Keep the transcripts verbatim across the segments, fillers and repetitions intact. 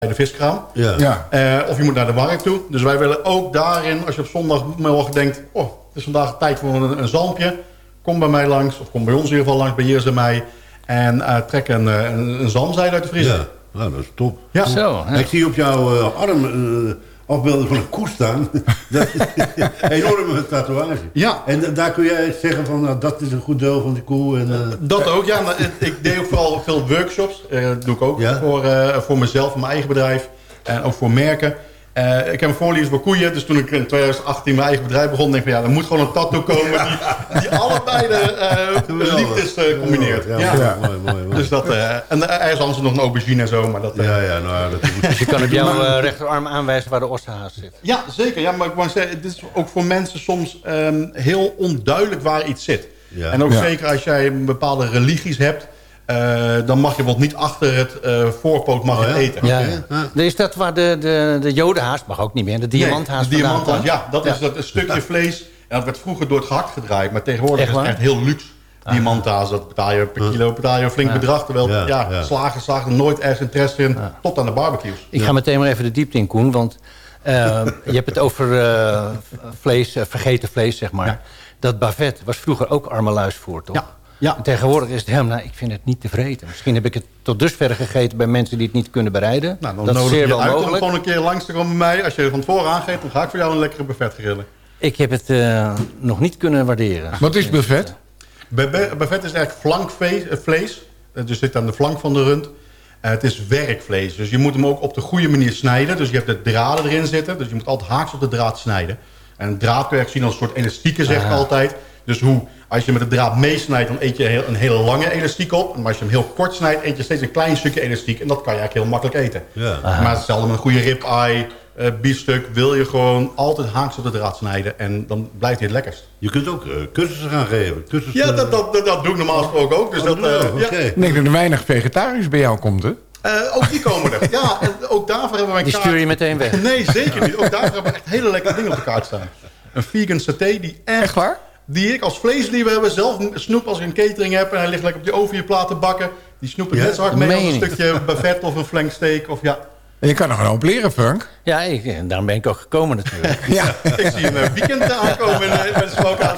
de viskraam. Ja. Ja. Uh, of je moet naar de markt toe. Dus wij willen ook daarin, als je op zondagmorgen denkt... oh, het is vandaag tijd voor een, een zalmpje. Kom bij mij langs, of kom bij ons in ieder geval langs, bij Jirs en mij. En uh, trek een, een, een zalmzijde uit de vriezer. Ja, nou, dat is top. Ja. Zo, ja. Ik zie op jouw uh, arm uh, afbeelding van een koe staan. Dat is een enorme tatoeage. Ja. En uh, daar kun jij zeggen van, nou, dat is een goed deel van die koe. En, uh... Dat ook, ja. Maar ik deed ook vooral veel workshops. Uh, dat doe ik ook Ja? voor, uh, voor mezelf, voor mijn eigen bedrijf. En ook voor merken. Uh, ik heb een voorliefde voor koeien. Dus toen ik in twintig achttien mijn eigen bedrijf begon... denk ik van ja, er moet gewoon een tattoo komen... die, die allebei de uh, liefdes uh, combineert. Ja, Ja. ja. Mooi, mooi, mooi. Dus dat, uh, en er is anders nog een aubergine en zo. Maar dat, uh, Ja, ja, nou, dat moet... Dus je kan op jouw uh, rechterarm aanwijzen waar de ossenhaas zit. Ja, zeker. Ja, maar ik wou zeggen, dit is ook voor mensen soms um, heel onduidelijk waar iets zit. Ja. En ook Ja. zeker als jij bepaalde religies hebt... Uh, dan mag je bijvoorbeeld niet achter het uh, voorpoot mag Oh, je ja? eten. Ja, Oké. ja. Is dat waar de, de, de jodenhaas, mag ook niet meer, de diamanthaas Nee, de vandaan diamanthaas, komt? ja. Dat is Ja. dat een stukje vlees. En dat werd vroeger door het gehakt gedraaid. Maar tegenwoordig Echt is het waar? echt heel luxe. Diamanthaas, dat betaal je per kilo betaal je een flink Ja. bedrag. Terwijl Ja, ja, ja. slagers zagen nooit ergens interesse in. Tot aan de barbecues. Ik ga meteen maar even de diepte in, Koen, want uh, je hebt het over uh, vlees, uh, vergeten vlees, zeg maar. Ja. Dat bavet was vroeger ook armeluisvoer, toch? Ja. Ja. En tegenwoordig is het helemaal, nou, ik vind het niet te vreten. Misschien heb ik het tot dusver gegeten bij mensen die het niet kunnen bereiden. Nou, dan dat is nodig zeer je wel uit om mogelijk. gewoon een keer langs te komen bij mij. Als je van tevoren aangeeft, dan ga ik voor jou een lekkere buffet grillen. Ik heb het uh, nog niet kunnen waarderen. Wat is buffet? Buffet is eigenlijk flankvlees. Dus zit aan de flank van de rund. Uh, het is werkvlees. Dus je moet hem ook op de goede manier snijden. Dus je hebt de draden erin zitten. Dus je moet altijd haaks op de draad snijden. En een draad kun je zien als een soort elastieke, zeg ik Aha. altijd. Dus hoe, als je met de draad meesnijdt, dan eet je een, heel, een hele lange elastiek op. Maar als je hem heel kort snijdt, eet je steeds een klein stukje elastiek. En dat kan je eigenlijk heel makkelijk eten. Ja. Maar hetzelfde met een goede ribeye, uh, biefstuk. Wil je gewoon altijd haaks op de draad snijden. En dan blijft hij het lekkerst. Je kunt ook uh, cursussen gaan geven. Cursussen, Ja, dat, dat, dat, dat doe ik normaal gesproken ook. Dus Oh, dat, uh, oh, ja. oké. Ik denk dat er weinig vegetarisch bij jou komt, hè? Uh, ook die komen er. Ja, en ook daarvoor hebben wij Die kaart. stuur je meteen weg. Nee, zeker niet. Ook daarvoor hebben we echt hele lekkere dingen op de kaart staan. Een vegan saté die echt... Echt waar? Die ik als vleesliefhebber zelf snoep als ik een catering heb... en hij ligt lekker op die oven je platen bakken. Die snoep ik Ja? net zo hard mee als een Meen je? stukje buffet of een flanksteak. Of ja, En je kan er gewoon op leren, Frank. Ja, ik, en daarom ben ik ook gekomen natuurlijk. Ja. ik zie een uh, weekend aankomen in, uh, met de smokehouse.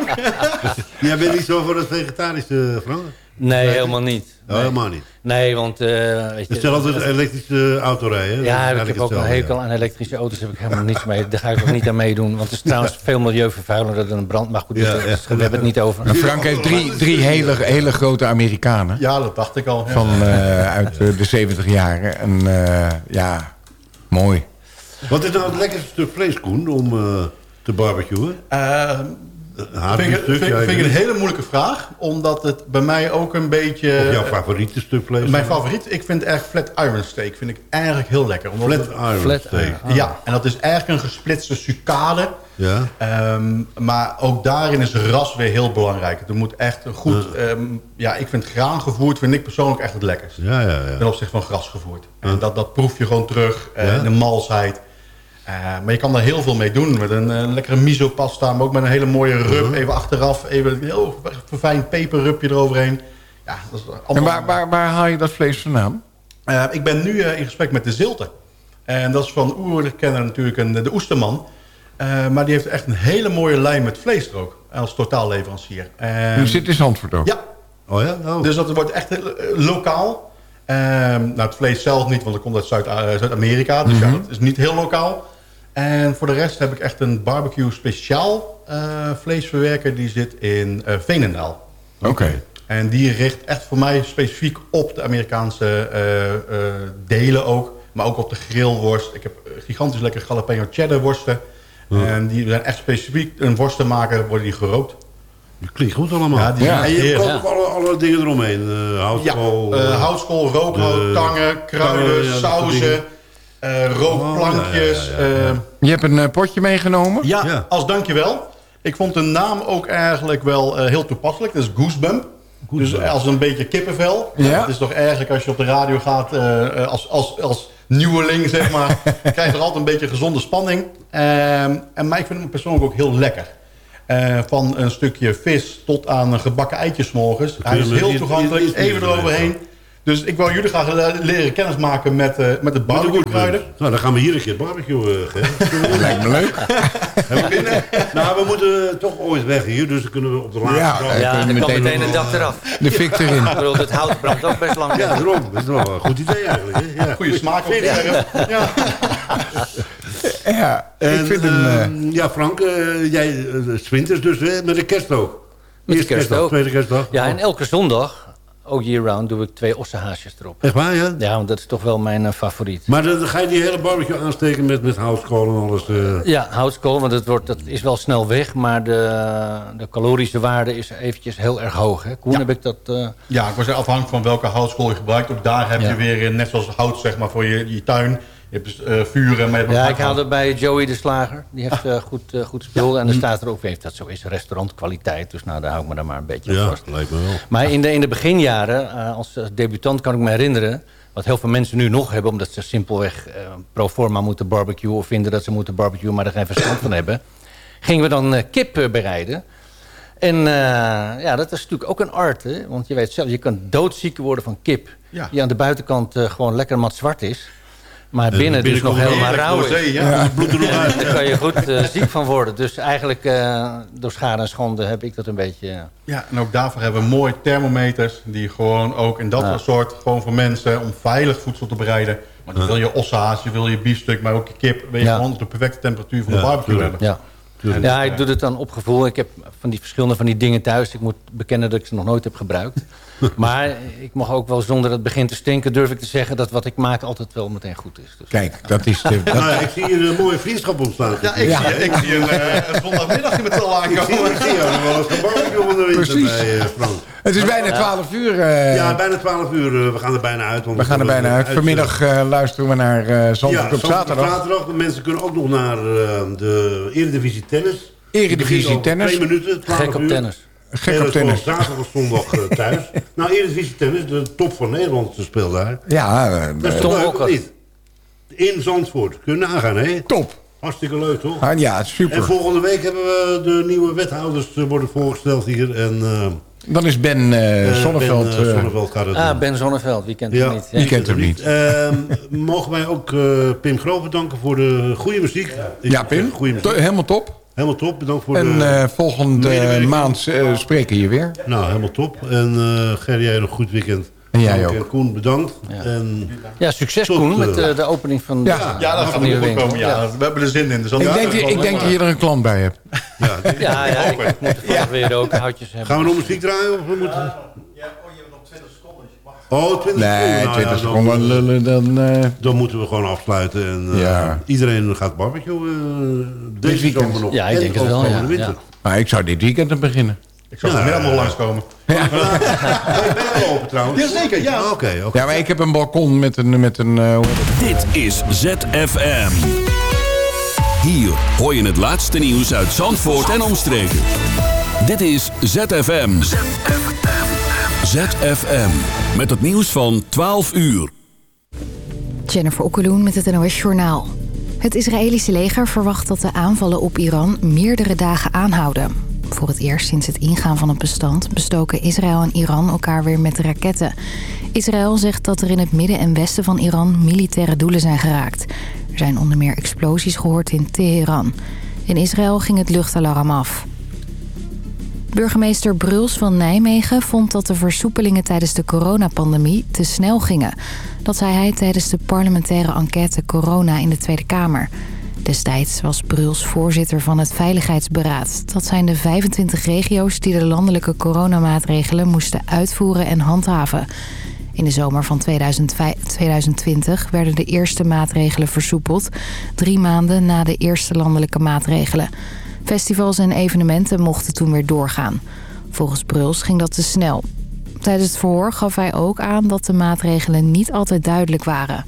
Jij bent niet zo voor het vegetarische, Frank? Nee, helemaal niet. Oh, Nee, helemaal niet. nee want... Uh, weet je, Hetzelfde als een elektrische auto rijden. ja, ik heb ook een hekel aan elektrische auto's. Heb ik helemaal niets mee. Daar ga ik ook niet aan meedoen. Want het is trouwens veel milieuvervuilender dan een brand. Maar goed, Ja, dat- ja. we hebben het niet over. En Frank heeft drie, drie hele, hele grote Amerikanen. Ja, dat dacht ik al. Ja. Van, uh, uit uh, de zeventig jaren. En uh, ja, mooi. Wat is nou het lekkerste stuk vlees, Koen, om uh, te barbecuen? Uh, Een vind ik, stuk, vind, ja, vind ik ik een weet hele moeilijke vraag. Omdat het bij mij ook een beetje... Of jouw favoriete stuk vlees? Mijn favoriet, ik vind echt flat iron steak. Vind ik eigenlijk heel lekker. Omdat Flat het- iron Flat steak. iron. Ah. Ja, en dat is eigenlijk een gesplitste sucade. Ja. Um, maar ook daarin is ras weer heel belangrijk. Er moet echt een goed... Um, ja, ik vind graan gevoerd vind ik persoonlijk echt het lekkerst. Ja, ja, ja. Ten opzichte van gras gevoerd. En dat, dat proef je gewoon terug. Uh, Ja? De malsheid. Uh, maar je kan daar heel veel mee doen. Met een, een lekkere miso pasta. Maar ook met een hele mooie rub. Even achteraf. Even een heel verfijnd peperrubje eroverheen. Ja, dat is allemaal... En waar, waar, waar haal je dat vlees vandaan? Uh, ik ben nu uh, in gesprek met de Zilte. En dat is van oerkenner natuurlijk een, de Oesterman. Uh, maar die heeft echt een hele mooie lijn met vlees er ook. Als totaalleverancier. En, U zit in Zandvoort ook? Ja. Oh ja? Oh. Dus dat wordt echt uh, lokaal. Uh, nou, het vlees zelf niet, want het komt uit Zuid- uh, Zuid-Amerika. Dus Mm-hmm. ja, het is niet heel lokaal. En voor de rest heb ik echt een barbecue speciaal uh, vleesverwerker. Die zit in uh, Veenendaal. Oké. Okay. En die richt echt voor mij specifiek op de Amerikaanse uh, uh, delen ook. Maar ook op de grillworst. Ik heb gigantisch lekker jalapeno cheddar worsten. Ja. En die zijn echt specifiek een worst te maken, worden die gerookt. Dat klinkt goed allemaal. Ja, die Ja. En je hebt ja. ook alle, alle dingen eromheen. Uh, houtskool. Ja, uh, houtskool, rookhout, de- tangen, kruiden, tangen, ja, dat soort sauzen, dingen. uh, rookplankjes. Oh, ja, ja, ja, ja. Uh, Je hebt een uh, potje meegenomen? ja, Ja. als dankjewel. Ik vond de naam ook eigenlijk wel uh, heel toepasselijk. Dat is Goosebump. Dus als een beetje kippenvel. Ja. Het is toch eigenlijk als je op de radio gaat uh, als, als, als nieuweling, zeg maar. krijg je er altijd een beetje gezonde spanning. Uh, en mij vind ik persoonlijk ook heel lekker. Uh, van een stukje vis tot aan een gebakken eitje 's morgens. Hij is heel toegankelijk. Even eroverheen. Dus ik wil jullie graag le- leren kennismaken met, uh, met het barbecue-kruiden. Nou, dan gaan we hier een keer barbecue, uh, Dat lijkt me leuk. Nou, we moeten toch ooit weg hier, dus dan kunnen we op de laatste Ja, dag... uh, Ja, dan meteen kan meteen nog- het dak eraf. De fik erin. Ik bedoel, het hout brandt ook best lang. Ja, daarom. Dat is wel een goed idee eigenlijk. Hè? Ja. Goeie smaak op de erf. Ja. Ja, En, ik vind hem... uh, Uh, ja, Frank, uh, jij uh, winters dus hè, met de kerst ook. Met de Eerste kerst ook. Tweede kerstdag. Ja, en elke zondag, ook year-round, doe ik twee ossenhaasjes erop. Echt waar, ja? Ja, want dat is toch wel mijn uh, favoriet. Maar dan ga je die hele barbecue aansteken met, met houtskool en alles. Uh... Ja, houtskool, want het wordt, dat is wel snel weg, maar de, de calorische waarde is eventjes heel erg hoog. Hè? Koen, Ja. heb ik dat... Uh... Ja, ik was afhankelijk van welke houtskool je gebruikt. Ook daar heb Ja. je weer, net zoals hout zeg maar, voor je, je tuin. Je hebt dus uh, vuren. Maar je hebt Ja, ook ik haalde bij Joey de Slager. Die heeft uh, goed, uh, goed spul. En er staat er ook, heeft dat zo is, restaurantkwaliteit. Dus nou, daar hou ik me dan maar een beetje aan Ja, vast. lijkt me wel. Maar in de, in de beginjaren, uh, als debutant kan ik me herinneren... wat heel veel mensen nu nog hebben... omdat ze simpelweg uh, pro forma moeten barbecuen... of vinden dat ze moeten barbecuen, maar er geen verstand van hebben... gingen we dan uh, kip uh, bereiden. En uh, ja, dat is natuurlijk ook een art. Hè? Want je weet zelf, je kan doodziek worden van kip... Ja. die aan de buitenkant uh, gewoon lekker mat zwart is... maar En binnen dus nog binnenkomt helemaal Heerlijk rauw voor is. zee, ja. Ja. Bloed er nog Ja, uit. daar kan je goed uh, ziek van worden. Dus eigenlijk uh, door schade en schande heb ik dat een beetje... Uh, Ja, en ook daarvoor hebben we mooie thermometers... die gewoon ook in dat Ja. soort, gewoon voor mensen... om veilig voedsel te bereiden. Want je wil je ossehaas, je wil je biefstuk... maar ook je kip, wil je Ja. gewoon op de perfecte temperatuur van de Ja, barbecue tuurlijk. hebben. ja. En, ja, uh, ik doe het dan op gevoel. Ik heb van die verschillende van die dingen thuis. Ik moet bekennen dat ik ze nog nooit heb gebruikt. Maar ik mag ook wel zonder dat het begint te stinken... durf ik te zeggen dat wat ik maak altijd wel meteen goed is. Dus, kijk, dat is... De, dat, Nou, ik zie hier een mooie vriendschap ontstaan. Ja, ik Ja. zie, ik zie een, uh, een zondagmiddag met z'n allen Ik zie, aankomen. ik zie jou nog wel eens een barbecue van de winter Precies. bij, uh, Frank. het is bijna twaalf uur. uh, Ja, bijna twaalf uur. uh, we gaan er bijna uit. want we gaan er bijna uit. Vanmiddag uh, luisteren we naar uh, Zandvoort ja, op Zandvoort zaterdag. zaterdag. De mensen kunnen ook nog naar uh, de Eredivisie Tennis. Eredivisie Die begint over Tennis. Twee minuten, twaalf gek op uur. tennis. Gek En op dat is tennis. gewoon zaterdag of zondag uh, thuis. Nou, Eredivisie Tennis, de top van Nederland speelt daar. Ja, uh, Dat is Tom toch leuk, Okkert. of niet? In Zandvoort. Kun je nagaan, hè? top. Hartstikke leuk, toch? Ah, ja, En super. volgende week hebben we de nieuwe wethouders uh, worden voorgesteld hier. En uh, Dan is Ben uh, Zonneveld... Ben, uh, uh, Zonneveld gaat het Ah, doen. Ben Zonneveld, wie kent Ja. hem niet? Wie kent hem niet? Ehm, mogen wij ook uh, Pim Groot bedanken voor de goede muziek. Ik ja, moet Pim. zeggen, Goede muziek. To- helemaal top. Helemaal top. Bedankt voor En de... uh, volgende medewerking. maand uh, spreken je weer. Nou, helemaal top. En uh, Ger, jij een goed weekend. En jij Frank ook. En Koen, bedankt. Ja. En, Ja, succes Tot, Koen uh, met uh, de opening van de, Ja. Ja, dat van gaat de er nieuwe goed komen. winkel. Ja. We hebben er zin in. Dus dan Ik denk, ik denk dat je er een klant bij hebt. ja, Ja, ja, ik, ik moet toevallig weer ook houtjes hebben. gaan we nog muziek draaien? Of we moeten... Oh, twintig Nee, seconden. Nou twintig ja, seconden dan, lullen, dan... uh, dan moeten we gewoon afsluiten. En, uh, Ja. Iedereen gaat barbecue uh, deze weekend. zomer nog. Ja, ik En denk het ook wel, komende ja. winter. Ja. maar ik zou dit weekend aan beginnen. Ik zou Ja. er helemaal langskomen. Ben je ben je al open trouwens? Jazeker, ja. Ah, Oké, oké. Ja, maar ik heb een balkon met een... Met een uh, hoe heet het? Dit is Z F M. Hier hoor je het laatste nieuws uit Zandvoort en omstreken. Dit is Z F M. Z F M. Met het nieuws van twaalf uur. Jennifer Okkeloen met het N O S Journaal. Het Israëlische leger verwacht dat de aanvallen op Iran meerdere dagen aanhouden. Voor het eerst sinds het ingaan van het bestand bestoken Israël en Iran elkaar weer met raketten. Israël zegt dat er in het midden en westen van Iran militaire doelen zijn geraakt. Er zijn onder meer explosies gehoord in Teheran. In Israël ging het luchtalarm af. Burgemeester Bruls van Nijmegen vond dat de versoepelingen tijdens de coronapandemie te snel gingen. Dat zei hij tijdens de parlementaire enquête Corona in de Tweede Kamer. Destijds was Bruls voorzitter van het Veiligheidsberaad. Dat zijn de vijfentwintig regio's die de landelijke coronamaatregelen moesten uitvoeren en handhaven. In de zomer van tweeduizend twintig werden de eerste maatregelen versoepeld, drie maanden na de eerste landelijke maatregelen. Festivals en evenementen mochten toen weer doorgaan. Volgens Bruls ging dat te snel. Tijdens het verhoor gaf hij ook aan dat de maatregelen niet altijd duidelijk waren.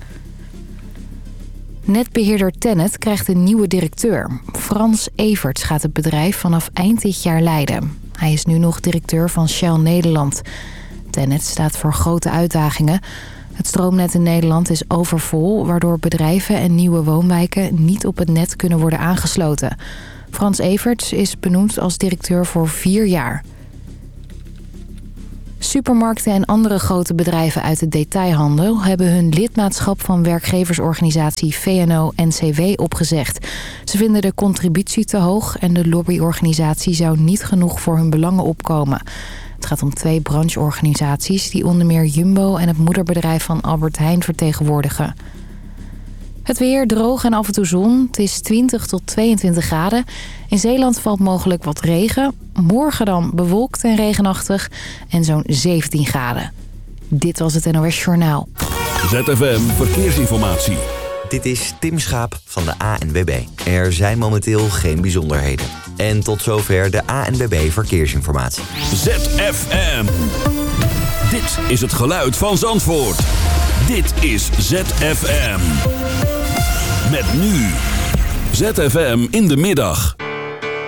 Netbeheerder Tennet krijgt een nieuwe directeur. Frans Everts gaat het bedrijf vanaf eind dit jaar leiden. Hij is nu nog directeur van Shell Nederland. Tennet staat voor grote uitdagingen. Het stroomnet in Nederland is overvol, waardoor bedrijven en nieuwe woonwijken niet op het net kunnen worden aangesloten. Frans Everts is benoemd als directeur voor vier jaar. Supermarkten en andere grote bedrijven uit de detailhandel hebben hun lidmaatschap van werkgeversorganisatie V N O-N C W opgezegd. Ze vinden de contributie te hoog en de lobbyorganisatie zou niet genoeg voor hun belangen opkomen. Het gaat om twee brancheorganisaties die onder meer Jumbo en het moederbedrijf van Albert Heijn vertegenwoordigen. Het weer droog en af en toe zon. Het is twintig tot tweeëntwintig graden. In Zeeland valt mogelijk wat regen. Morgen dan bewolkt en regenachtig en zo'n zeventien graden. Dit was het N O S Journaal. Z F M Verkeersinformatie. Dit is Tim Schaap van de A N W B. Er zijn momenteel geen bijzonderheden. En tot zover de A N W B Verkeersinformatie. Z F M. Dit is het geluid van Zandvoort. Dit is Z F M. Met nu. Z F M in de middag.